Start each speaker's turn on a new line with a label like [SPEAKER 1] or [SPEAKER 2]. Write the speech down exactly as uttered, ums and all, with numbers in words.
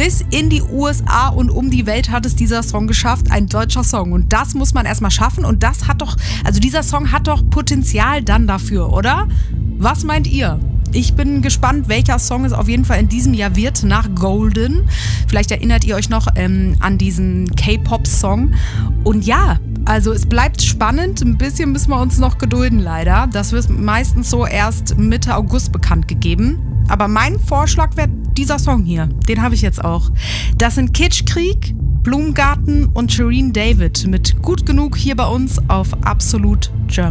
[SPEAKER 1] bis in die U S A und um die Welt hat es dieser Song geschafft, ein deutscher Song. Und das muss man erstmal schaffen und das hat doch, also dieser Song hat doch Potenzial dann dafür, oder? Was meint ihr? Ich bin gespannt, welcher Song es auf jeden Fall in diesem Jahr wird, nach Golden. Vielleicht erinnert ihr euch noch ähm, an diesen K-Pop-Song. Und ja, also es bleibt spannend. Ein bisschen müssen wir uns noch gedulden, leider. Das wird meistens so erst Mitte August bekannt gegeben. Aber mein Vorschlag wäre dieser Song hier. Den habe ich jetzt auch. Das sind Kitschkrieg, Blumengarten und Shireen David mit Gut genug hier bei uns auf Absolut German.